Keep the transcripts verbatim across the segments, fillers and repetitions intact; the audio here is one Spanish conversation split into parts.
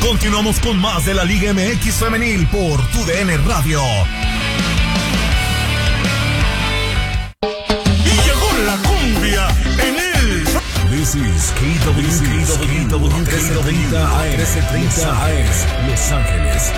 Continuamos con más de la Liga M X Femenil por Tu D N Radio. Y llegó la cumbia en el... This is K W trece treinta A M, Los Ángeles.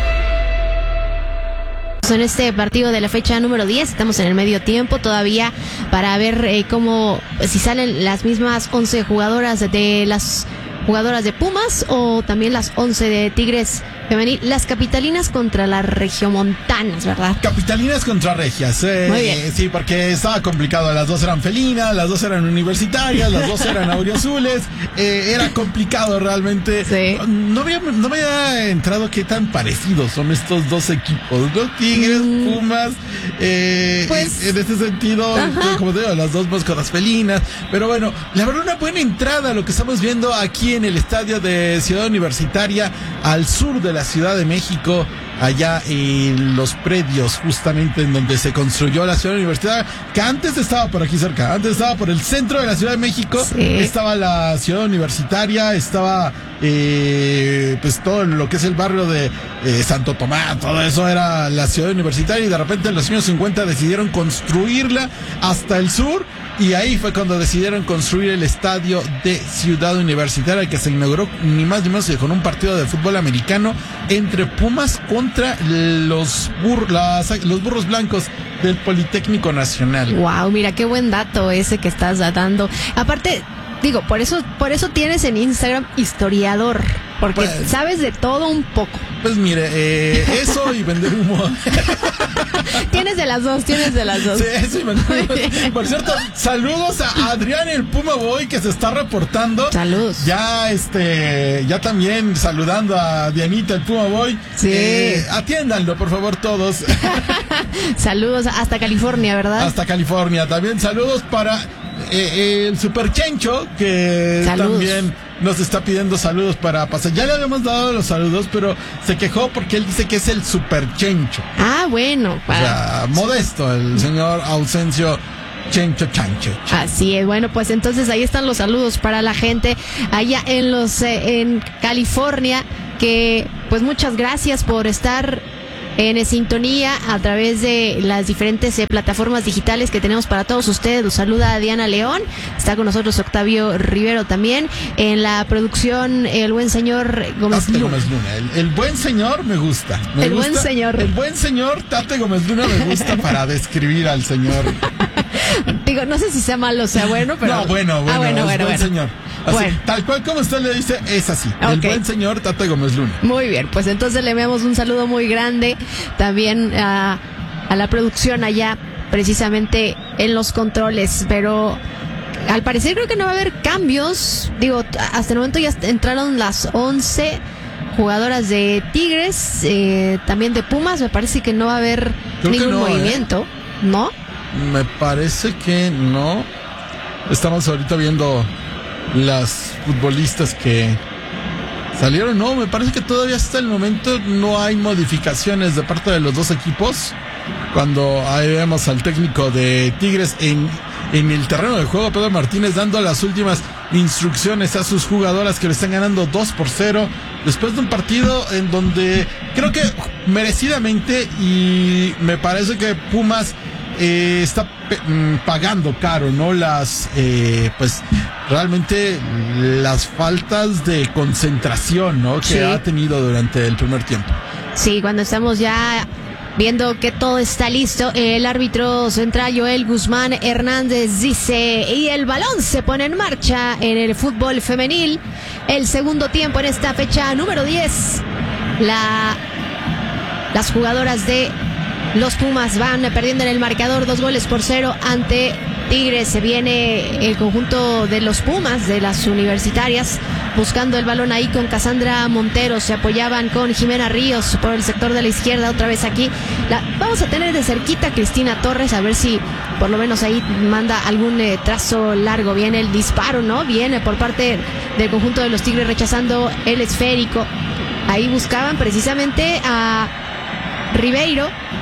En este partido de la fecha número diez, estamos en el medio tiempo todavía para ver eh, cómo, si salen las mismas once jugadoras de las jugadoras de Pumas o también las once de Tigres femenil, las capitalinas contra las regiomontanas, ¿verdad? Capitalinas contra regias, eh, Muy bien. Sí, porque estaba complicado, las dos eran felinas, las dos eran universitarias, las dos eran auriazules, eh, era complicado realmente. Sí. No había, no me había entrado qué tan parecidos son estos dos equipos, los Tigres, mm. Pumas, eh, pues, en ese sentido, ajá. Como te digo, las dos mascotas felinas, pero bueno, la verdad una buena entrada lo que estamos viendo aquí en el estadio de Ciudad Universitaria, al sur de la Ciudad de México, allá en los predios justamente en donde se construyó la Ciudad Universitaria, que antes estaba por aquí cerca, antes estaba por el centro de la Ciudad de México, sí. Estaba la Ciudad Universitaria, estaba eh, pues todo lo que es el barrio de eh, Santo Tomás, todo eso era la Ciudad Universitaria, y de repente en los años cincuenta decidieron construirla hasta el sur, y ahí fue cuando decidieron construir el estadio de Ciudad Universitaria, que se inauguró ni más ni menos que con un partido de fútbol americano entre Pumas contra los, bur las, los burros blancos del Politécnico Nacional. Wow, mira qué buen dato ese que estás dando. Aparte, digo, por eso, por eso tienes en Instagram historiador, porque pues, sabes de todo un poco. Pues mire, eh, eso y vender humo. Tienes de las dos, tienes de las dos. Sí, eso y vender humo. Por cierto, saludos a Adrián el Puma Boy, que se está reportando. Saludos. Ya, este, ya también saludando a Dianita el Puma Boy. Sí. Eh, atiéndanlo, por favor, todos. Saludos hasta California, ¿verdad? Hasta California. También saludos para eh, el Super Chencho, que saludos. También nos está pidiendo saludos para pasar. Ya le habíamos dado los saludos, pero se quejó porque él dice que es el Super Chencho. Ah, bueno. Para... O sea, modesto, el señor Ausencio Chencho Chancho. Así es, bueno, pues entonces ahí están los saludos para la gente allá en los eh, en California, que pues muchas gracias por estar en sintonía a través de las diferentes eh, plataformas digitales que tenemos para todos ustedes. Los saluda Diana León, está con nosotros Octavio Rivero también, en la producción el buen señor Gómez Tate Luna. Gómez Luna. El, el buen señor me gusta. Me el gusta, buen señor. El buen señor Tate Gómez Luna me gusta para describir al señor. Digo, no sé si sea malo o sea bueno, pero... No, bueno, bueno, ah, bueno, es bueno, buen bueno. señor. Así, bueno. Tal cual como usted le dice, es así. Okay. El buen señor Tate Gómez Luna. Muy bien, pues entonces le enviamos un saludo muy grande también a, a la producción allá, precisamente en los controles, pero al parecer creo que no va a haber cambios. Digo, hasta el momento ya entraron las once jugadoras de Tigres, eh, también de Pumas. Me parece que no va a haber creo ningún no, movimiento, ¿eh? ¿No? Me parece que no. Estamos ahorita viendo las futbolistas que salieron. No, me parece que todavía hasta el momento no hay modificaciones de parte de los dos equipos. Cuando ahí vemos al técnico de Tigres en, en el terreno de juego, Pedro Martínez, dando las últimas instrucciones a sus jugadoras, que le están ganando dos por cero después de un partido en donde creo que merecidamente, y me parece que Pumas Eh, está pe- pagando caro, ¿no? Las, eh, pues, realmente las faltas de concentración, ¿no? Que sí. ha tenido durante el primer tiempo. Sí, cuando estamos ya viendo que todo está listo, el árbitro central Joel Guzmán Hernández dice, y el balón se pone en marcha en el fútbol femenil. El segundo tiempo en esta fecha número diez. La, las jugadoras de los Pumas van perdiendo en el marcador dos goles por cero ante Tigres. Se viene el conjunto de los Pumas, de las universitarias, buscando el balón ahí con Cassandra Montero. Se apoyaban con Jimena Ríos por el sector de la izquierda. Otra vez aquí la vamos a tener de cerquita a Cristina Torres, a ver si por lo menos ahí manda algún eh, trazo largo. Viene el disparo, ¿no? Viene por parte del conjunto de los Tigres rechazando el esférico. Ahí buscaban precisamente a Ribeiro,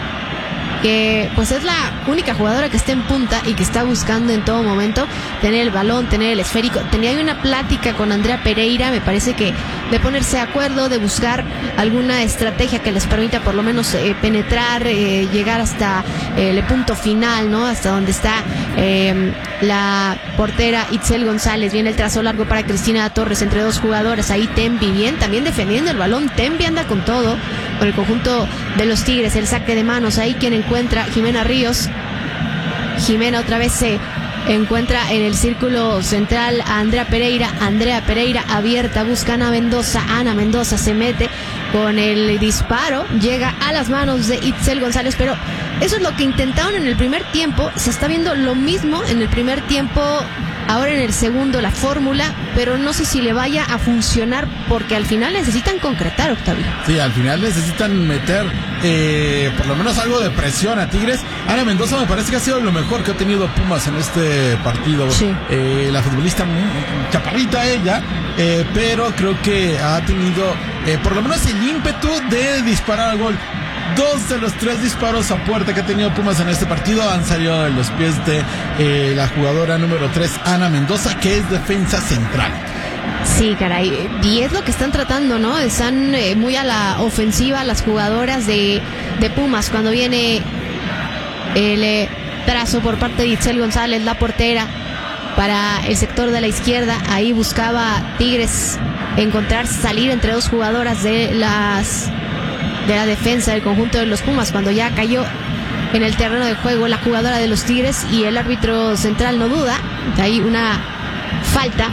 que pues es la única jugadora que está en punta y que está buscando en todo momento tener el balón, tener el esférico. Tenía ahí una plática con Andrea Pereira, me parece que de ponerse de acuerdo, de buscar alguna estrategia que les permita por lo menos eh, penetrar, eh, llegar hasta eh, el punto final, ¿no? Hasta donde está eh, la portera Itzel González. Viene el trazo largo para Cristina Torres entre dos jugadoras. Ahí Tembi, bien, también defendiendo el balón. Tembi anda con todo, con el conjunto de los Tigres. El saque de manos, ahí quien encuentra Jimena Ríos. Jimena otra vez se encuentra en el círculo central a Andrea Pereira. Andrea Pereira abierta, busca a Ana Mendoza. Ana Mendoza se mete con el disparo, llega a las manos de Itzel González, pero eso es lo que intentaron en el primer tiempo. Se está viendo lo mismo en el primer tiempo, ahora en el segundo la fórmula, pero no sé si le vaya a funcionar porque al final necesitan concretar, Octavio. Sí, al final necesitan meter eh, por lo menos algo de presión a Tigres. Ana Mendoza me parece que ha sido lo mejor que ha tenido Pumas en este partido. Sí. Eh, la futbolista chaparrita ella, eh, pero creo que ha tenido eh, por lo menos el ímpetu de disparar al gol. Dos de los tres disparos a puerta que ha tenido Pumas en este partido han salido de los pies de eh, la jugadora número tres, Ana Mendoza, que es defensa central. Sí, caray, y es lo que están tratando, ¿no? Están eh, muy a la ofensiva las jugadoras de, de Pumas. Cuando viene el eh, trazo por parte de Itzel González, la portera, para el sector de la izquierda, ahí buscaba Tigres encontrar, salir entre dos jugadoras de las de la defensa del conjunto de los Pumas, cuando ya cayó en el terreno de juego la jugadora de los Tigres y el árbitro central no duda. Hay una falta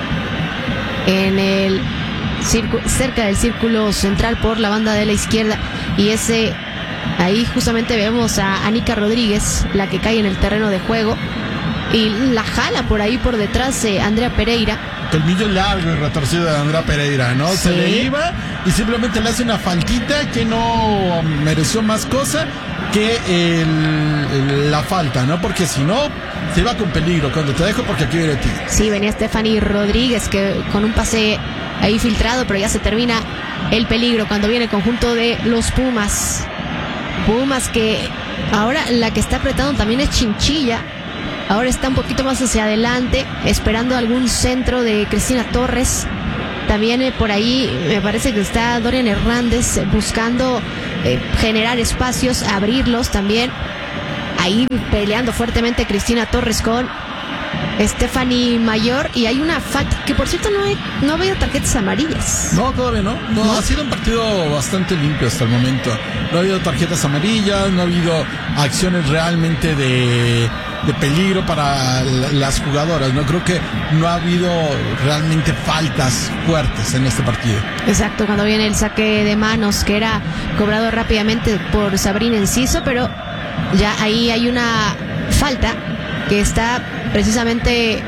en el círculo, cerca del círculo central por la banda de la izquierda, y ese ahí justamente vemos a Anica Rodríguez, la que cae en el terreno de juego, y la jala por ahí por detrás eh, Andrea Pereira. Colmillo largo y retorcido de Andrea Pereira, ¿no? Sí. Se le iba y simplemente le hace una faltita que no mereció más cosa que el, el, la falta, ¿no? Porque si no, se iba con peligro. Cuando te dejo, porque aquí viene ti. Sí, venía Stephanie Rodríguez que con un pase ahí filtrado, pero ya se termina el peligro cuando viene el conjunto de los Pumas. Pumas que ahora la que está apretando también es Chinchilla. Ahora está un poquito más hacia adelante, esperando algún centro de Cristina Torres. También eh, por ahí me parece que está Dorian Hernández eh, buscando eh, generar espacios, abrirlos también. Ahí peleando fuertemente Cristina Torres con Stephanie Mayor, y hay una falta que por cierto no hay, no veo tarjetas amarillas. No, todavía no. no. ¿No? Ha sido un partido bastante limpio hasta el momento. No ha habido tarjetas amarillas, no ha habido acciones realmente de, de peligro para las jugadoras. No creo que no ha habido realmente faltas fuertes en este partido. Exacto, cuando viene el saque de manos que era cobrado rápidamente por Sabrina Enciso, pero ya ahí hay una falta que está precisamente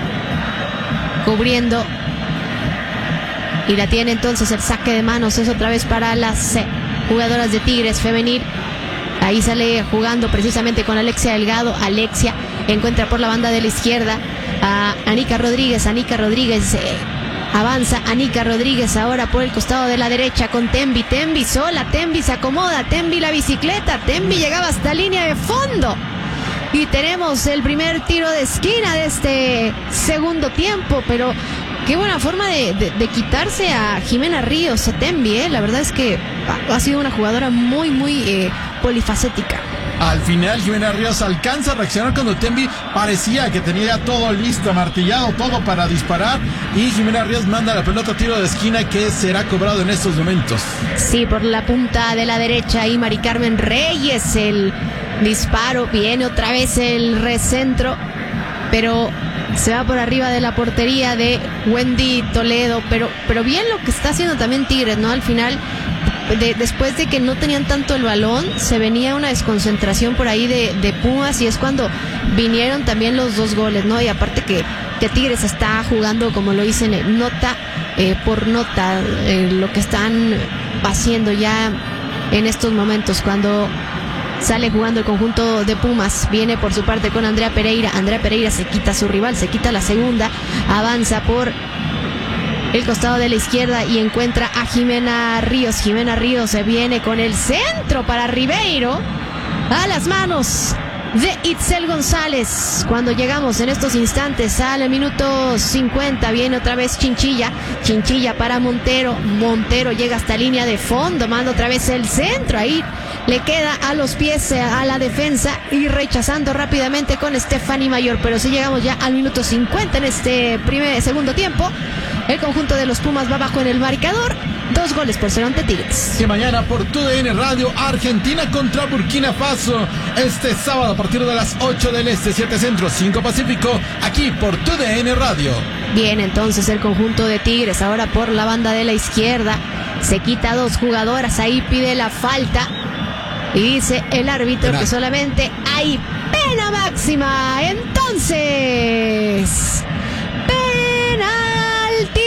cubriendo, y la tiene entonces el saque de manos. Es otra vez para las eh, jugadoras de Tigres femenil. Ahí sale jugando precisamente con Alexia Delgado. Alexia encuentra por la banda de la izquierda a Anica Rodríguez. Anica Rodríguez eh, avanza. Anica Rodríguez ahora por el costado de la derecha con Tembi. Tembi sola. Tembi se acomoda. Tembi la bicicleta. Tembi llegaba hasta línea de fondo. Y tenemos el primer tiro de esquina de este segundo tiempo, pero qué buena forma de, de, de quitarse a Jimena Ríos, a Tembi, ¿eh? La verdad es que ha, ha sido una jugadora muy, muy eh, polifacética. Al final Jimena Ríos alcanza a reaccionar cuando Tembi parecía que tenía todo listo, martillado, todo para disparar, y Jimena Ríos manda la pelota a tiro de esquina que será cobrado en estos momentos. Sí, por la punta de la derecha, y Mari Carmen Reyes, el disparo, viene otra vez el recentro, pero se va por arriba de la portería de Wendy Toledo, pero, pero bien lo que está haciendo también Tigres, ¿no? Al final, de, después de que no tenían tanto el balón, se venía una desconcentración por ahí de, de Pumas, y es cuando vinieron también los dos goles, ¿no? Y aparte que, que Tigres está jugando, como lo dicen, nota eh, por nota, eh, lo que están haciendo ya en estos momentos. Cuando sale jugando el conjunto de Pumas, viene por su parte con Andrea Pereira. Andrea Pereira se quita a su rival, se quita la segunda, avanza por el costado de la izquierda y encuentra a Jimena Ríos. Jimena Ríos se viene con el centro para Ribeiro, a las manos de Itzel González. Cuando llegamos en estos instantes al minuto cincuenta, viene otra vez Chinchilla. Chinchilla para Montero. Montero llega hasta línea de fondo, manda otra vez el centro. Ahí le queda a los pies a la defensa y rechazando rápidamente con Stephanie Mayor. Pero si llegamos ya al minuto cincuenta en este primer segundo tiempo, el conjunto de los Pumas va abajo en el marcador. Dos goles por cero ante Tigres. Que mañana por T U D N Radio, Argentina contra Burkina Faso. Este sábado a partir de las ocho del Este, siete Centro, cinco Pacífico, aquí por T U D N Radio. Bien, entonces el conjunto de Tigres ahora por la banda de la izquierda. Se quita a dos jugadoras, ahí pide la falta. Y dice el árbitro Penal. Que solamente hay pena máxima. Entonces, penalti.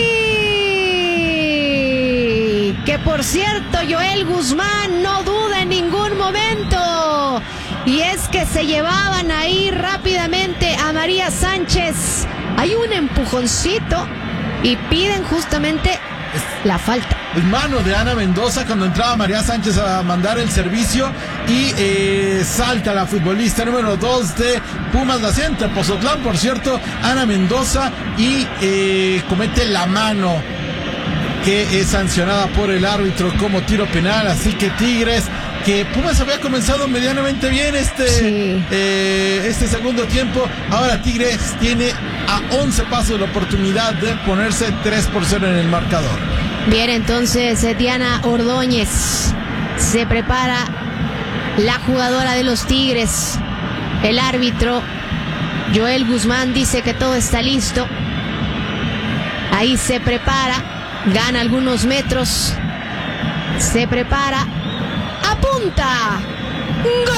Que por cierto, Joel Guzmán no duda en ningún momento. Y es que se llevaban ahí rápidamente a María Sánchez. Hay un empujoncito y piden justamente la falta. Es mano de Ana Mendoza cuando entraba María Sánchez a mandar el servicio y eh, salta la futbolista número dos de Pumas, naciente Pozotlán, por cierto, Ana Mendoza, y eh, comete la mano que es sancionada por el árbitro como tiro penal. Así que Tigres, que Pumas había comenzado medianamente bien este, sí. eh, este segundo tiempo, ahora Tigres tiene a once pasos la oportunidad de ponerse tres por cero en el marcador. Bien, entonces Diana Ordóñez, se prepara la jugadora de los Tigres. El árbitro Joel Guzmán dice que todo está listo. Ahí se prepara, gana algunos metros, se prepara, apunta. ¡Gol!